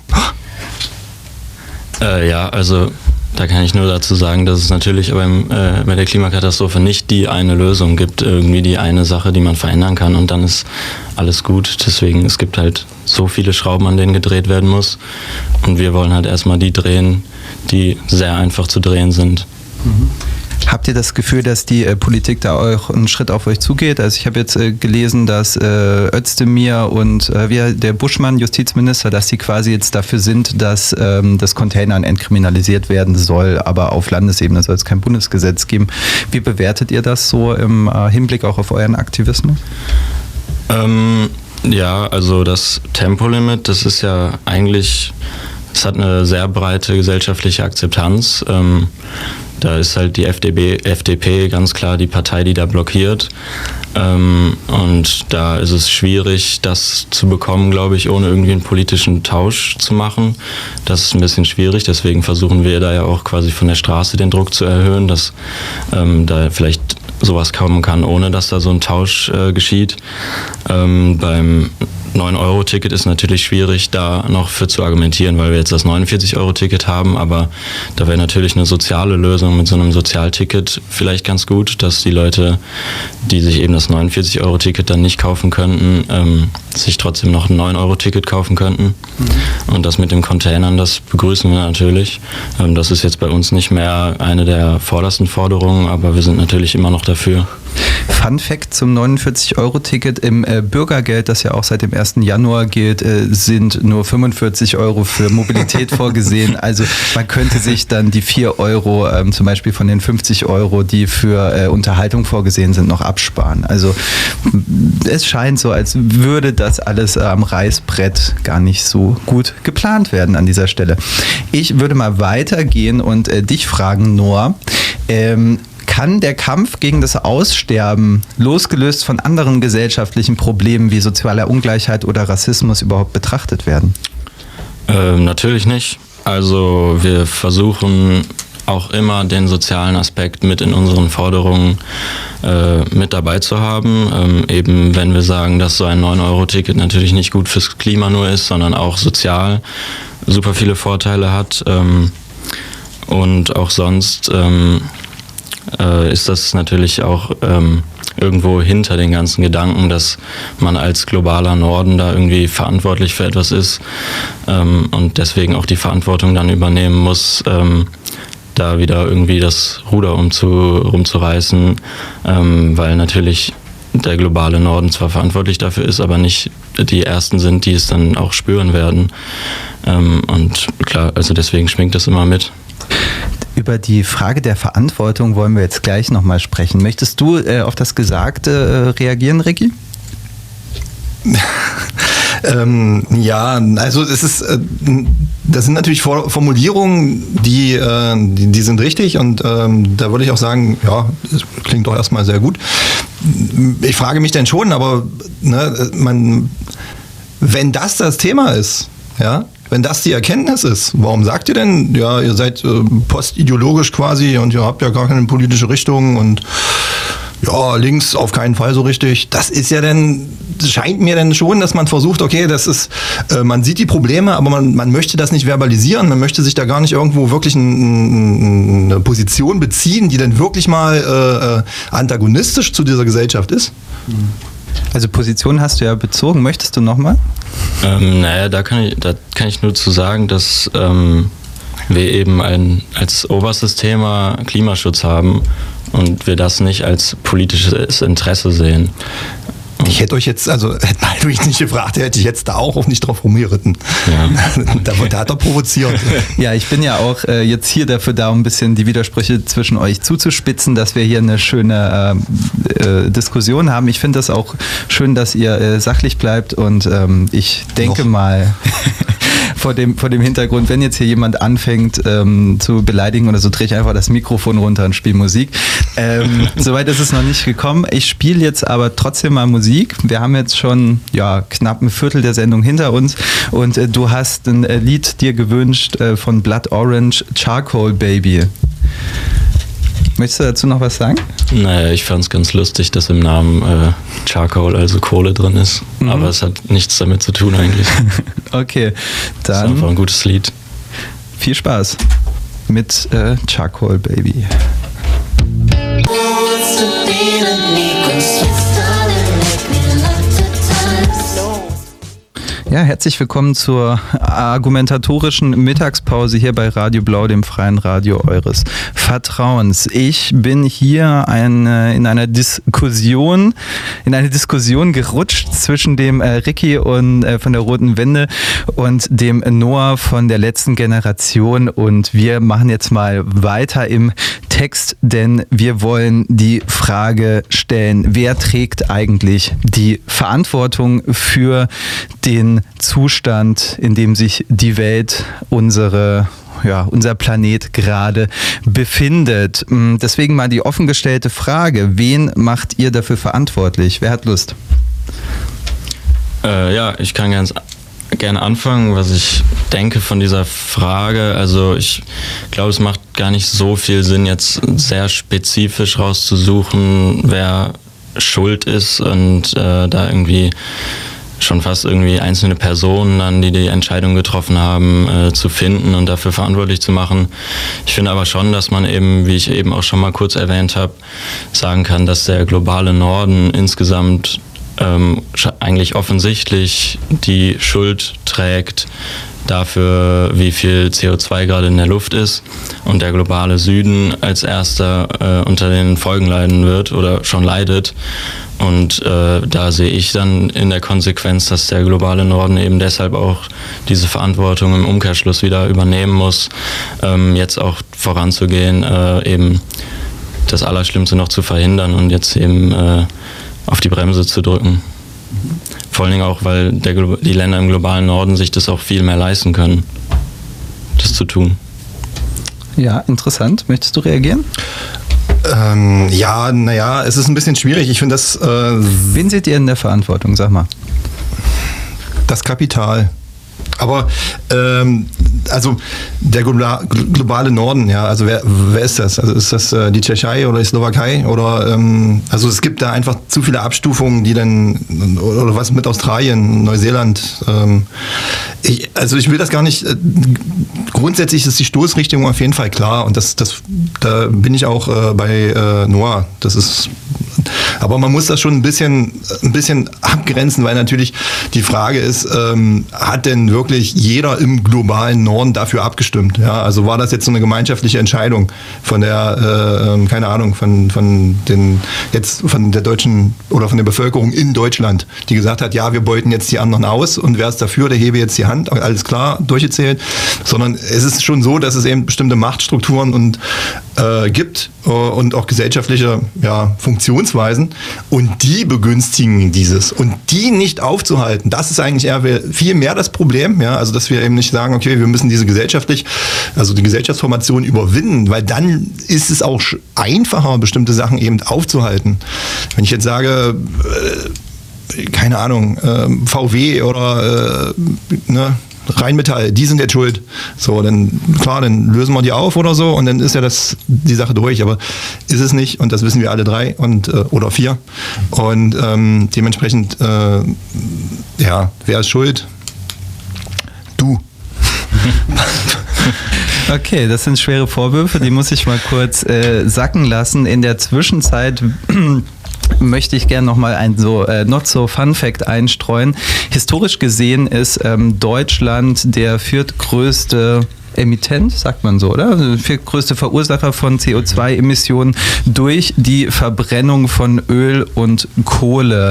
Ja, also da kann ich nur dazu sagen, dass es natürlich bei der Klimakatastrophe nicht die eine Lösung gibt, irgendwie die eine Sache, die man verändern kann und dann ist alles gut. Deswegen, es gibt halt so viele Schrauben, an denen gedreht werden muss und wir wollen halt erstmal die drehen, die sehr einfach zu drehen sind. Mhm. Habt ihr das Gefühl, dass die Politik da auch einen Schritt auf euch zugeht? Also ich habe jetzt gelesen, dass Özdemir und der Buschmann, Justizminister, dass sie quasi jetzt dafür sind, dass das Containern entkriminalisiert werden soll, aber auf Landesebene soll es kein Bundesgesetz geben. Wie bewertet ihr das so im Hinblick auch auf euren Aktivismus? Ja, also das Tempolimit, das ist ja eigentlich, es hat eine sehr breite gesellschaftliche Akzeptanz. Da ist halt die FDP ganz klar die Partei, die da blockiert. Und da ist es schwierig, das zu bekommen, glaube ich, ohne irgendwie einen politischen Tausch zu machen. Das ist ein bisschen schwierig, deswegen versuchen wir da ja auch quasi von der Straße den Druck zu erhöhen, dass da vielleicht sowas kommen kann, ohne dass da so ein Tausch geschieht. Beim 9-Euro-Ticket ist natürlich schwierig, da noch für zu argumentieren, weil wir jetzt das 49-Euro-Ticket haben, aber da wäre natürlich eine soziale Lösung mit so einem Sozialticket vielleicht ganz gut, dass die Leute, die sich eben das 49-Euro-Ticket dann nicht kaufen könnten, sich trotzdem noch ein 9-Euro-Ticket kaufen könnten. Mhm. Und das mit den Containern, das begrüßen wir natürlich. Das ist jetzt bei uns nicht mehr eine der vordersten Forderungen, aber wir sind natürlich immer noch dafür. Fun Fact zum 49-Euro-Ticket: Im Bürgergeld, das ja auch seit dem 1. Januar gilt, sind nur 45 Euro für Mobilität vorgesehen. Also man könnte sich dann die 4 Euro zum Beispiel von den 50 Euro, die für Unterhaltung vorgesehen sind, noch absparen. Also es scheint so, als würde das alles am Reißbrett gar nicht so gut geplant werden an dieser Stelle. Ich würde mal weitergehen und dich fragen, Noah, kann der Kampf gegen das Aussterben, losgelöst von anderen gesellschaftlichen Problemen wie sozialer Ungleichheit oder Rassismus, überhaupt betrachtet werden? Natürlich nicht. Also wir versuchen auch immer den sozialen Aspekt mit in unseren Forderungen mit dabei zu haben. Eben wenn wir sagen, dass so ein 9-Euro-Ticket natürlich nicht gut fürs Klima nur ist, sondern auch sozial super viele Vorteile hat. Und auch sonst ist das natürlich auch irgendwo hinter den ganzen Gedanken, dass man als globaler Norden da irgendwie verantwortlich für etwas ist und deswegen auch die Verantwortung dann übernehmen muss, da wieder irgendwie das Ruder rumzureißen, weil natürlich der globale Norden zwar verantwortlich dafür ist, aber nicht die Ersten sind, die es dann auch spüren werden. Und klar, also deswegen schwingt das immer mit. Über die Frage der Verantwortung wollen wir jetzt gleich nochmal sprechen. Möchtest du auf das Gesagte reagieren, Ricky? Ja, also es ist das sind natürlich Formulierungen, die sind richtig und da würde ich auch sagen, ja, das klingt doch erstmal sehr gut. Ich frage mich denn schon, aber wenn das Thema ist, ja, wenn das die Erkenntnis ist, warum sagt ihr denn, ja, ihr seid postideologisch quasi und ihr habt ja gar keine politische Richtung und ja, links auf keinen Fall so richtig. Das ist ja scheint mir denn schon, dass man versucht, okay, das ist, man sieht die Probleme, aber man möchte das nicht verbalisieren, man möchte sich da gar nicht irgendwo wirklich eine Position beziehen, die dann wirklich mal antagonistisch zu dieser Gesellschaft ist. Also Position hast du ja bezogen, möchtest du nochmal? Naja, da kann ich nur zu sagen, dass wir eben als oberstes Thema Klimaschutz haben und wir das nicht als politisches Interesse sehen. Ich hätte euch jetzt, hätte man mich nicht gefragt, hätte ich jetzt da auch nicht drauf rumgeritten. Ja. Da hat er provoziert. Ja, ich bin ja auch jetzt hier dafür da, um ein bisschen die Widersprüche zwischen euch zuzuspitzen, dass wir hier eine schöne Diskussion haben. Ich finde das auch schön, dass ihr sachlich bleibt und ich denke mal... Vor dem Hintergrund, wenn jetzt hier jemand anfängt zu beleidigen oder so, drehe ich einfach das Mikrofon runter und spiele Musik. Soweit ist es noch nicht gekommen. Ich spiele jetzt aber trotzdem mal Musik. Wir haben jetzt schon knapp ein Viertel der Sendung hinter uns und du hast ein Lied dir gewünscht von Blood Orange, Charcoal Baby. Möchtest du dazu noch was sagen? Naja, ich fand es ganz lustig, dass im Namen Charcoal, also Kohle drin ist. Mhm. Aber es hat nichts damit zu tun eigentlich. Okay, dann... Das ist einfach ein gutes Lied. Viel Spaß mit Charcoal Baby. Ja, herzlich willkommen zur argumentatorischen Mittagspause hier bei Radio Blau, dem freien Radio eures Vertrauens. Ich bin hier in eine Diskussion gerutscht zwischen dem Ricky und von der Roten Wende und dem Noah von der letzten Generation und wir machen jetzt mal weiter im Text, denn wir wollen die Frage stellen, wer trägt eigentlich die Verantwortung für den Zustand, in dem sich die Welt, unser Planet gerade befindet. Deswegen mal die offen gestellte Frage, wen macht ihr dafür verantwortlich? Wer hat Lust? Ich kann gerne anfangen, was ich denke von dieser Frage. Also ich glaube, es macht gar nicht so viel Sinn, jetzt sehr spezifisch rauszusuchen, wer schuld ist und da irgendwie schon fast irgendwie einzelne Personen dann, die Entscheidung getroffen haben, zu finden und dafür verantwortlich zu machen. Ich finde aber schon, dass man eben, wie ich eben auch schon mal kurz erwähnt habe, sagen kann, dass der globale Norden insgesamt eigentlich offensichtlich die Schuld trägt dafür, wie viel CO2 gerade in der Luft ist und der globale Süden als erster unter den Folgen leiden wird oder schon leidet. Und da sehe ich dann in der Konsequenz, dass der globale Norden eben deshalb auch diese Verantwortung im Umkehrschluss wieder übernehmen muss, jetzt auch voranzugehen, eben das Allerschlimmste noch zu verhindern und jetzt eben auf die Bremse zu drücken. Vor allen Dingen auch, weil die Länder im globalen Norden sich das auch viel mehr leisten können, das zu tun. Ja, interessant. Möchtest du reagieren? Es ist ein bisschen schwierig. Ich finde das... Wen seht ihr in der Verantwortung, sag mal? Das Kapital. Aber der globale Norden, ja, also wer ist das? Also ist das die Tschechei oder die Slowakei? Oder also es gibt da einfach zu viele Abstufungen, die dann, oder was mit Australien, Neuseeland. Ich will das gar nicht. Grundsätzlich ist die Stoßrichtung auf jeden Fall klar und da bin ich auch bei Noah. Das ist. Aber man muss das schon ein bisschen abgrenzen, weil natürlich die Frage ist, hat denn wirklich jeder im globalen Norden dafür abgestimmt? Ja, also war das jetzt so eine gemeinschaftliche Entscheidung von der, keine Ahnung, von der deutschen oder von der Bevölkerung in Deutschland, die gesagt hat, ja, wir beuten jetzt die anderen aus und wer ist dafür, der hebe jetzt die Hand, alles klar, durchgezählt. Sondern es ist schon so, dass es eben bestimmte Machtstrukturen gibt und auch gesellschaftliche Funktionsweisen, werden und die begünstigen dieses. Und die nicht aufzuhalten, das ist eigentlich eher viel mehr das Problem. Ja? Also dass wir eben nicht sagen, okay, wir müssen die Gesellschaftsformation überwinden, weil dann ist es auch einfacher, bestimmte Sachen eben aufzuhalten. Wenn ich jetzt sage, keine Ahnung, VW oder Rheinmetall, die sind jetzt schuld. So, dann klar, dann lösen wir die auf oder so und dann ist ja die Sache durch. Aber ist es nicht und das wissen wir alle 3 oder 4. Und dementsprechend, wer ist schuld? Du. Okay, das sind schwere Vorwürfe, die muss ich mal kurz sacken lassen. In der Zwischenzeit möchte ich gerne nochmal ein Not-so-Fun-Fact einstreuen. Historisch gesehen ist Deutschland der viertgrößte Emittent, sagt man so, oder? Also viertgrößte Verursacher von CO2-Emissionen durch die Verbrennung von Öl und Kohle.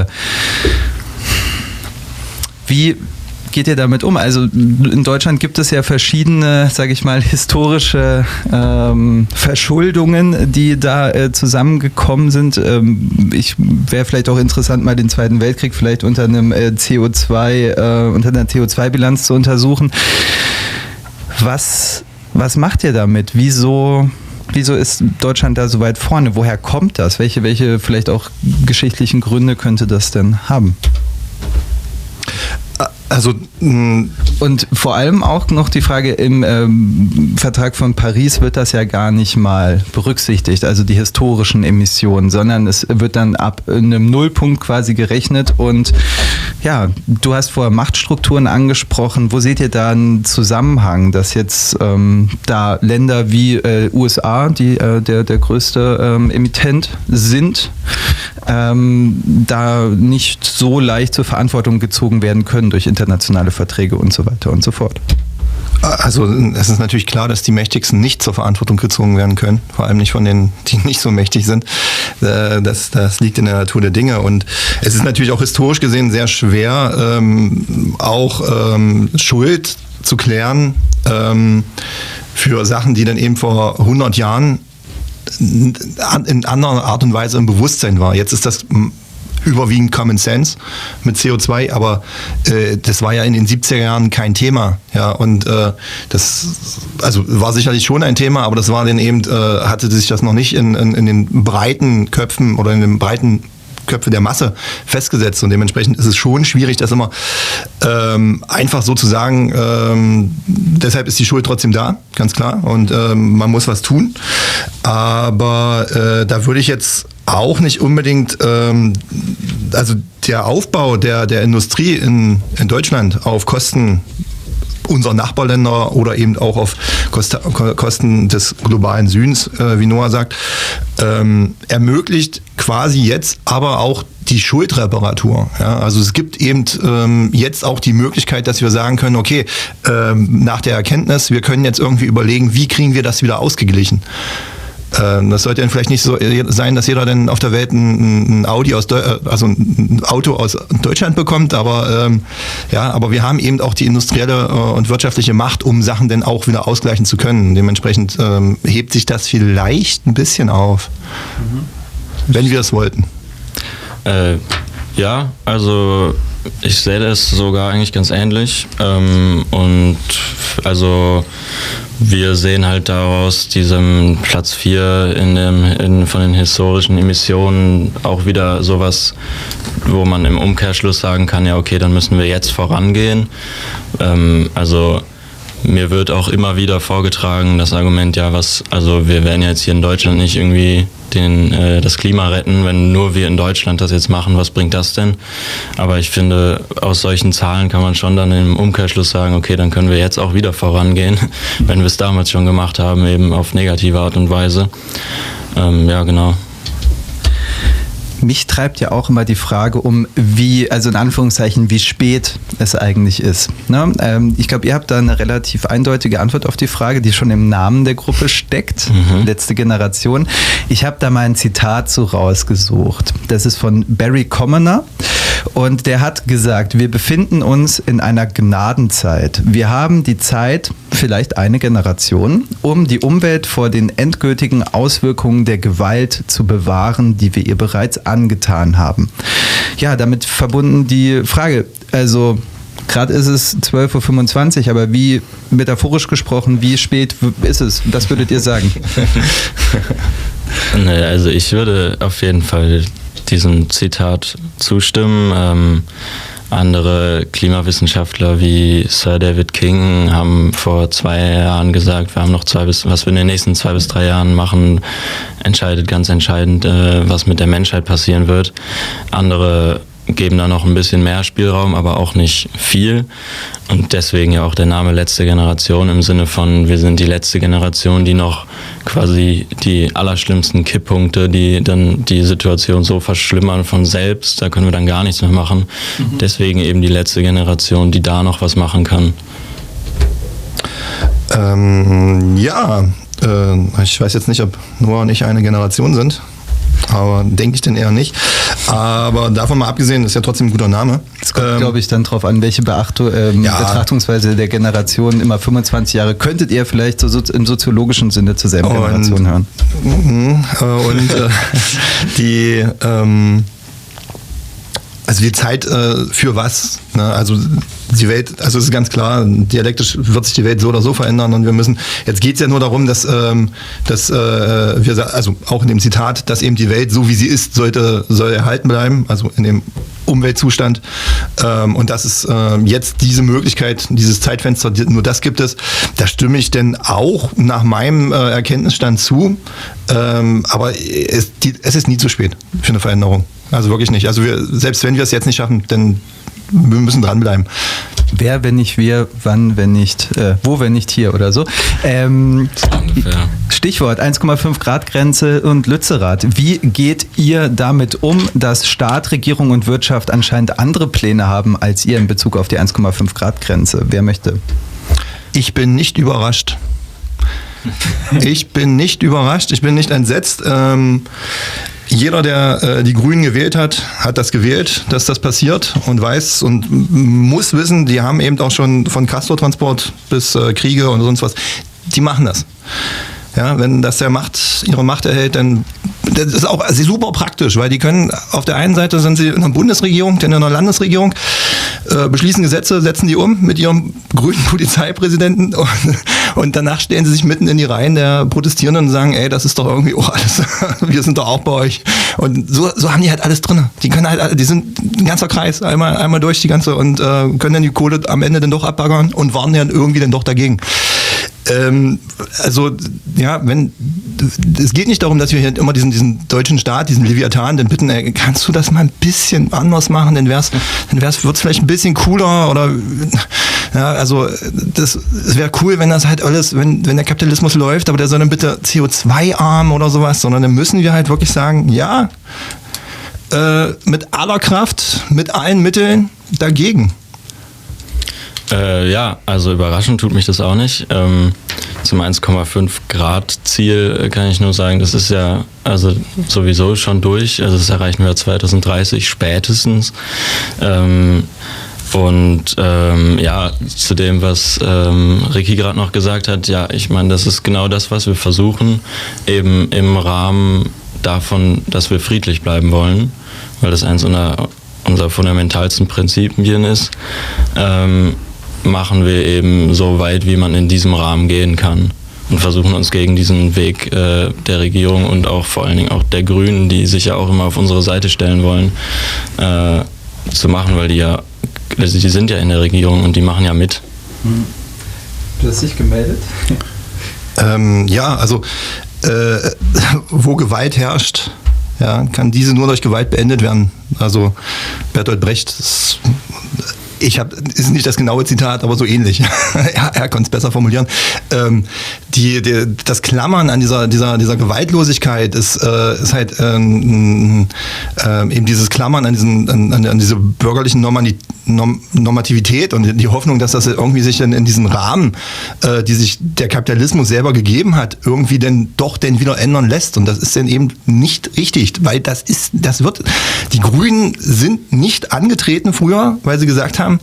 Wie geht ihr damit um? Also in Deutschland gibt es ja verschiedene, sage ich mal, historische Verschuldungen, die da zusammengekommen sind. Wäre vielleicht auch interessant, mal den Zweiten Weltkrieg vielleicht unter einer CO2-Bilanz zu untersuchen. Was macht ihr damit? Wieso ist Deutschland da so weit vorne? Woher kommt das? Welche vielleicht auch geschichtlichen Gründe könnte das denn haben? Also und vor allem auch noch die Frage, im Vertrag von Paris wird das ja gar nicht mal berücksichtigt, also die historischen Emissionen, sondern es wird dann ab einem Nullpunkt quasi gerechnet. Und ja, du hast vorher Machtstrukturen angesprochen. Wo seht ihr da einen Zusammenhang, dass jetzt da Länder wie USA, die der größte Emittent sind, da nicht so leicht zur Verantwortung gezogen werden können durch internationale Verträge und so weiter und so fort? Also es ist natürlich klar, dass die Mächtigsten nicht zur Verantwortung gezogen werden können, vor allem nicht von denen, die nicht so mächtig sind. Das liegt in der Natur der Dinge und es ist natürlich auch historisch gesehen sehr schwer, Schuld zu klären für Sachen, die dann eben vor 100 Jahren in anderer Art und Weise im Bewusstsein war. Jetzt ist das überwiegend Common Sense mit CO2, aber das war ja in den 70er Jahren kein Thema. Ja, und das war sicherlich schon ein Thema, aber das war dann eben, hatte sich das noch nicht in den breiten Köpfen oder in den breiten Köpfe der Masse festgesetzt und dementsprechend ist es schon schwierig, das immer einfach so zu sagen, deshalb ist die Schuld trotzdem da, ganz klar, und man muss was tun, aber da würde ich jetzt auch nicht unbedingt, also der Aufbau der Industrie in Deutschland auf Kosten unserer Nachbarländer oder eben auch auf Kosten des globalen Südens, wie Noah sagt, ermöglicht quasi jetzt aber auch die Schuldreparatur. Ja? Also es gibt eben jetzt auch die Möglichkeit, dass wir sagen können, okay, nach der Erkenntnis, wir können jetzt irgendwie überlegen, wie kriegen wir das wieder ausgeglichen. Das sollte dann vielleicht nicht so sein, dass jeder dann auf der Welt ein Auto aus Deutschland bekommt, aber aber wir haben eben auch die industrielle und wirtschaftliche Macht, um Sachen dann auch wieder ausgleichen zu können. Dementsprechend hebt sich das vielleicht ein bisschen auf, wenn wir es wollten. Ja, also ich sehe das sogar eigentlich ganz ähnlich und also wir sehen halt daraus diesem Platz 4 von den historischen Emissionen auch wieder sowas, wo man im Umkehrschluss sagen kann, ja okay, dann müssen wir jetzt vorangehen. Also mir wird auch immer wieder vorgetragen, das Argument, also wir werden jetzt hier in Deutschland nicht irgendwie das Klima retten, wenn nur wir in Deutschland das jetzt machen, was bringt das denn? Aber ich finde, aus solchen Zahlen kann man schon dann im Umkehrschluss sagen, okay, dann können wir jetzt auch wieder vorangehen, wenn wir es damals schon gemacht haben, eben auf negative Art und Weise. Ja, genau. Mich treibt ja auch immer die Frage wie spät es eigentlich ist. Ne? Ich glaube, ihr habt da eine relativ eindeutige Antwort auf die Frage, die schon im Namen der Gruppe steckt. Letzte Generation. Ich habe da mal ein Zitat so rausgesucht. Das ist von Barry Commoner. Und der hat gesagt, wir befinden uns in einer Gnadenzeit. Wir haben die Zeit, vielleicht eine Generation, um die Umwelt vor den endgültigen Auswirkungen der Gewalt zu bewahren, die wir ihr bereits angetan haben. Ja, damit verbunden die Frage, also gerade ist es 12.25 Uhr, aber wie, metaphorisch gesprochen, wie spät ist es? Was würdet ihr sagen? Also ich würde auf jeden Fall diesem Zitat zustimmen. Andere Klimawissenschaftler wie Sir David King haben vor 2 Jahren gesagt, wir haben noch was wir in den nächsten 2 bis 3 Jahren machen, entscheidet ganz entscheidend, was mit der Menschheit passieren wird. Andere geben da noch ein bisschen mehr Spielraum, aber auch nicht viel. Und deswegen ja auch der Name letzte Generation im Sinne von, wir sind die letzte Generation, die noch quasi die allerschlimmsten Kipppunkte, die dann die Situation so verschlimmern von selbst, da können wir dann gar nichts mehr machen. Deswegen eben die letzte Generation, die da noch was machen kann. Ich weiß jetzt nicht, ob Noah und ich eine Generation sind. Aber denke ich denn eher nicht. Aber davon mal abgesehen, ist ja trotzdem ein guter Name. Es kommt, glaube ich, dann drauf an, welche Betrachtungsweise der Generation. Immer 25 Jahre könntet ihr vielleicht so im soziologischen Sinne zur selben Generation hören. Also die Zeit für was? Ne? Also die Welt, also es ist ganz klar, dialektisch wird sich die Welt so oder so verändern und wir müssen, jetzt geht es ja nur darum, dass wir, also auch in dem Zitat, dass eben die Welt so wie sie ist, soll erhalten bleiben, also in dem Umweltzustand und dass es jetzt diese Möglichkeit, dieses Zeitfenster, nur das gibt es, da stimme ich denn auch nach meinem Erkenntnisstand zu, aber es ist nie zu spät für eine Veränderung. Also wirklich nicht. Also selbst wenn wir es jetzt nicht schaffen, dann wir müssen dranbleiben. Wer, wenn nicht wir, wann, wenn nicht, wo, wenn nicht hier oder so. Stichwort 1,5 Grad Grenze und Lützerath. Wie geht ihr damit um, dass Staat, Regierung und Wirtschaft anscheinend andere Pläne haben als ihr in Bezug auf die 1,5 Grad Grenze? Wer möchte? Ich bin nicht überrascht. Ich bin nicht entsetzt. Jeder, der die Grünen gewählt hat, hat das gewählt, dass das passiert und weiß und muss wissen, die haben eben auch schon von Castortransport bis Kriege und sonst was, die machen das. Ja, wenn das ihre Macht erhält, dann das ist auch super praktisch, weil die können, auf der einen Seite sind sie in der Bundesregierung, dann in der Landesregierung, beschließen Gesetze, setzen die um mit ihrem grünen Polizeipräsidenten und danach stellen sie sich mitten in die Reihen der Protestierenden und sagen, ey, das ist doch irgendwie auch alles, wir sind doch auch bei euch. Und so haben die halt alles drin. Die können halt, die sind ein ganzer Kreis, einmal durch die ganze und können dann die Kohle am Ende dann doch abbaggern und warnen dann irgendwie dann doch dagegen. Also, ja, es geht nicht darum, dass wir hier immer diesen deutschen Staat, diesen Leviathan, dann bitten, kannst du das mal ein bisschen anders machen, dann wird's vielleicht ein bisschen cooler oder, ja, also, es wäre cool, wenn das halt alles, wenn der Kapitalismus läuft, aber der soll dann bitte CO2-arm oder sowas, sondern dann müssen wir halt wirklich sagen, ja, mit aller Kraft, mit allen Mitteln dagegen. Ja, also überraschend tut mich das auch nicht. Zum 1,5 Grad Ziel kann ich nur sagen, das ist ja also sowieso schon durch. Also das erreichen wir 2030 spätestens. Ja, zu dem, was Ricky gerade noch gesagt hat, ja, ich meine, das ist genau das, was wir versuchen, eben im Rahmen davon, dass wir friedlich bleiben wollen, weil das eins unserer fundamentalsten Prinzipien ist. Machen wir eben so weit, wie man in diesem Rahmen gehen kann und versuchen uns gegen diesen Weg der Regierung und auch vor allen Dingen auch der Grünen, die sich ja auch immer auf unsere Seite stellen wollen, zu machen, weil die sind ja in der Regierung und die machen ja mit. Du hast dich gemeldet? Ja, also wo Gewalt herrscht, ja, kann diese nur durch Gewalt beendet werden. Also Bertolt Brecht ist nicht das genaue Zitat, aber so ähnlich. Er konnte es besser formulieren. Das Klammern an dieser Gewaltlosigkeit ist halt eben dieses Klammern an diese bürgerlichen Normativität und die Hoffnung, dass das irgendwie sich in diesen Rahmen, die sich der Kapitalismus selber gegeben hat, irgendwie dann wieder ändern lässt. Und das ist dann eben nicht richtig, weil die Grünen sind nicht angetreten früher, weil sie gesagt haben,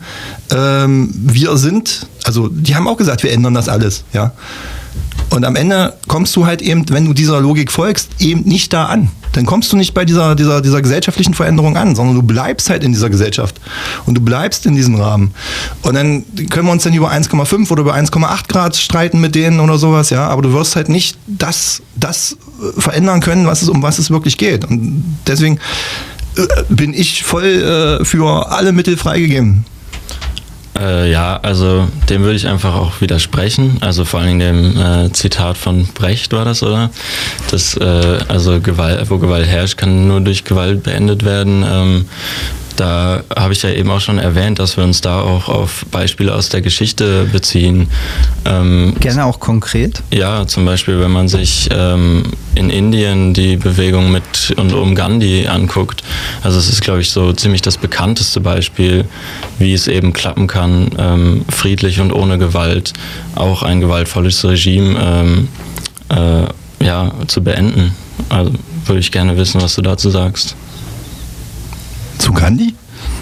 die haben auch gesagt, wir ändern das alles, ja. Und am Ende kommst du halt eben, wenn du dieser Logik folgst, eben nicht da an. dann kommst du nicht bei dieser gesellschaftlichen Veränderung an, sondern du bleibst halt in dieser Gesellschaft und du bleibst in diesem Rahmen. Und dann können wir uns dann über 1,5 oder über 1,8 Grad streiten mit denen oder sowas, ja, aber du wirst halt nicht das verändern können, um was es wirklich geht. Und deswegen bin ich voll für alle Mittel freigegeben. Ja, also dem würde ich einfach auch widersprechen. Also vor allen Dingen dem Zitat von Brecht war das, oder? Das, also Gewalt, wo Gewalt herrscht, kann nur durch Gewalt beendet werden. Da habe ich ja eben auch schon erwähnt, dass wir uns da auch auf Beispiele aus der Geschichte beziehen. Gerne auch konkret? Ja, zum Beispiel, wenn man sich in Indien die Bewegung mit und um Gandhi anguckt. Also es ist, glaube ich, so ziemlich das bekannteste Beispiel, wie es eben klappen kann, friedlich und ohne Gewalt auch ein gewaltvolles Regime zu beenden. Also würde ich gerne wissen, was du dazu sagst. Zu Gandhi?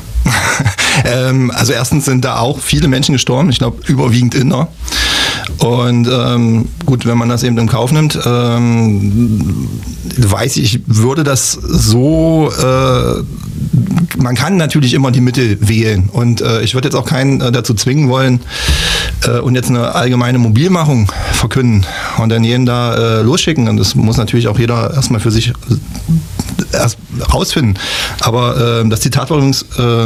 Also erstens sind da auch viele Menschen gestorben, ich glaube überwiegend Inder. Und gut, wenn man das eben in Kauf nimmt, weiß ich würde das so, man kann natürlich immer die Mittel wählen und ich würde jetzt auch keinen dazu zwingen wollen und jetzt eine allgemeine Mobilmachung verkünden und dann jeden da losschicken, und das muss natürlich auch jeder erstmal für sich erst rausfinden. Aber das Zitat war übrigens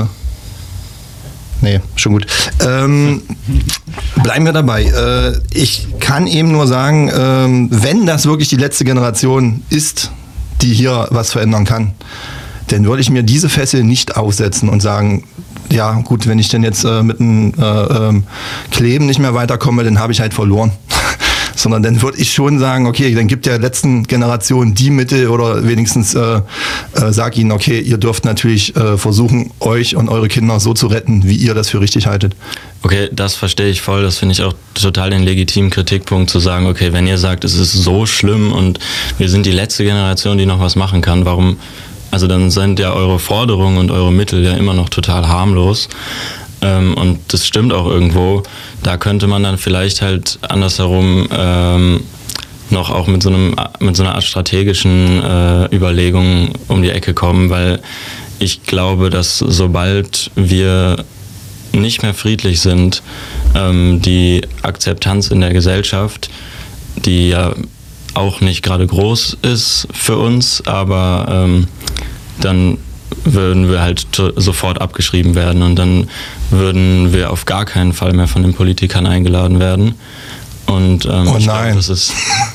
nee, schon gut. Bleiben wir dabei. Ich kann eben nur sagen, wenn das wirklich die letzte Generation ist, die hier was verändern kann, dann würde ich mir diese Fessel nicht aufsetzen und sagen, ja gut, wenn ich denn jetzt mit dem Kleben nicht mehr weiterkomme, dann habe ich halt verloren. Sondern dann würde ich schon sagen, okay, dann gibt der letzten Generation die Mittel oder wenigstens sag ihnen, okay, ihr dürft natürlich versuchen, euch und eure Kinder so zu retten, wie ihr das für richtig haltet. Okay, das verstehe ich voll. Das finde ich auch total den legitimen Kritikpunkt, zu sagen, okay, wenn ihr sagt, es ist so schlimm und wir sind die letzte Generation, die noch was machen kann, warum, also dann sind ja eure Forderungen und eure Mittel ja immer noch total harmlos. Und das stimmt auch irgendwo. Da könnte man dann vielleicht halt andersherum noch auch mit so einer Art strategischen Überlegung um die Ecke kommen, weil ich glaube, dass sobald wir nicht mehr friedlich sind, die Akzeptanz in der Gesellschaft, die ja auch nicht gerade groß ist für uns, aber dann würden wir halt sofort abgeschrieben werden und dann würden wir auf gar keinen Fall mehr von den Politikern eingeladen werden. Und ich glaube, das ist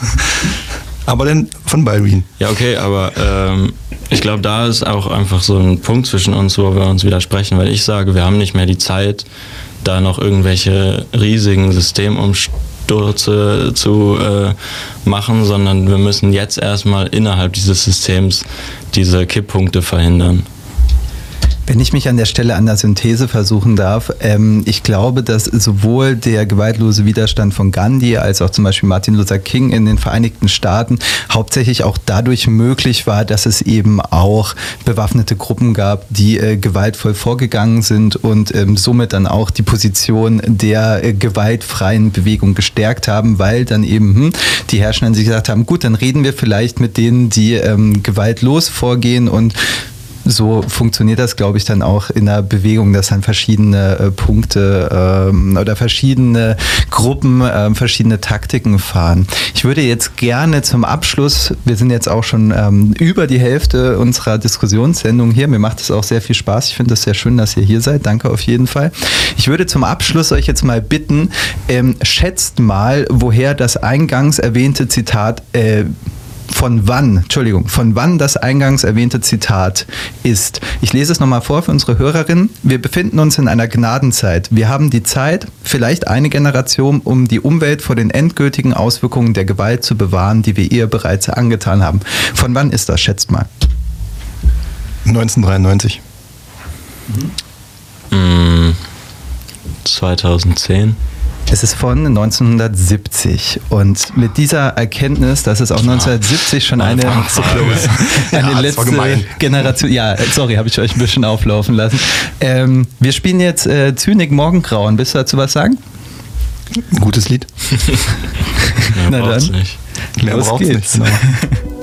aber dann von Balduin. Ja, okay, aber ich glaube, da ist auch einfach so ein Punkt zwischen uns, wo wir uns widersprechen, weil ich sage, wir haben nicht mehr die Zeit, da noch irgendwelche riesigen Systemumstürze zu machen, sondern wir müssen jetzt erstmal innerhalb dieses Systems diese Kipppunkte verhindern. Wenn ich mich an der Stelle an der Synthese versuchen darf, ich glaube, dass sowohl der gewaltlose Widerstand von Gandhi als auch zum Beispiel Martin Luther King in den Vereinigten Staaten hauptsächlich auch dadurch möglich war, dass es eben auch bewaffnete Gruppen gab, die gewaltvoll vorgegangen sind und somit dann auch die Position der gewaltfreien Bewegung gestärkt haben, weil dann eben die Herrschenden sich gesagt haben, gut, dann reden wir vielleicht mit denen, die gewaltlos vorgehen, und so funktioniert das, glaube ich, dann auch in der Bewegung, dass dann verschiedene Punkte oder verschiedene Gruppen verschiedene Taktiken fahren. Ich würde jetzt gerne zum Abschluss, wir sind jetzt auch schon über die Hälfte unserer Diskussionssendung hier, mir macht es auch sehr viel Spaß, ich finde es sehr schön, dass ihr hier seid, danke auf jeden Fall. Ich würde zum Abschluss euch jetzt mal bitten, schätzt mal, woher das eingangs erwähnte Zitat von wann das eingangs erwähnte Zitat ist. Ich lese es nochmal vor für unsere Hörerinnen. Wir befinden uns in einer Gnadenzeit. Wir haben die Zeit, vielleicht eine Generation, um die Umwelt vor den endgültigen Auswirkungen der Gewalt zu bewahren, die wir ihr bereits angetan haben. Von wann ist das? Schätzt mal. 1993. 2010. Es ist von 1970, und mit dieser Erkenntnis, dass es auch 1970 schon eine letzte Generation, ja, sorry, habe ich euch ein bisschen auflaufen lassen. Wir spielen jetzt Zynik Morgengrauen. Willst du dazu was sagen? Gutes Lied. Ja, na dann, nicht. Mehr los braucht's geht's. Nicht.